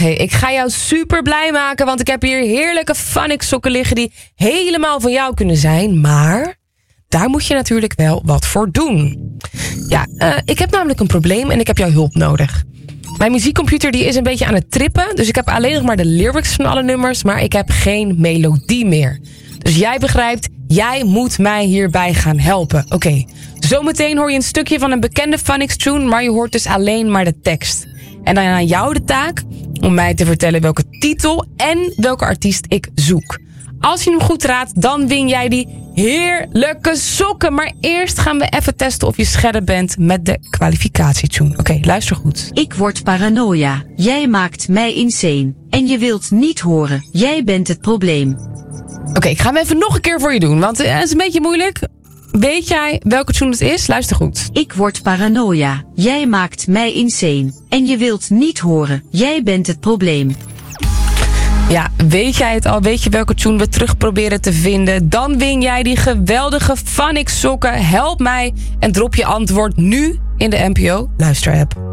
Hey, ik ga jou super blij maken, want ik heb hier heerlijke Phonics sokken liggen die helemaal van jou kunnen zijn. Maar daar moet je natuurlijk wel wat voor doen. Ja, ik heb namelijk een probleem en ik heb jouw hulp nodig. Mijn muziekcomputer die is een beetje aan het trippen, dus ik heb alleen nog maar de lyrics van alle nummers, maar ik heb geen melodie meer. Dus jij begrijpt, jij moet mij hierbij gaan helpen. Oké, zometeen hoor je een stukje van een bekende Phonics tune, maar je hoort dus alleen maar de tekst. En dan aan jou de taak om mij te vertellen welke titel en welke artiest ik zoek. Als je hem goed raadt, dan win jij die heerlijke sokken. Maar eerst gaan we even testen of je scherp bent met de kwalificatietune. Oké, luister goed. Ik word paranoia. Jij maakt mij insane. En je wilt niet horen. Jij bent het probleem. Oké, ik ga hem even nog een keer voor je doen, want het is een beetje moeilijk. Weet jij welke tune het is? Luister goed. Ik word paranoia. Jij maakt mij insane. En je wilt niet horen. Jij bent het probleem. Ja, weet jij het al? Weet je welke tune we terug proberen te vinden? Dan win jij die geweldige Phonics sokken. Help mij en drop je antwoord nu in de NPO Luister-app.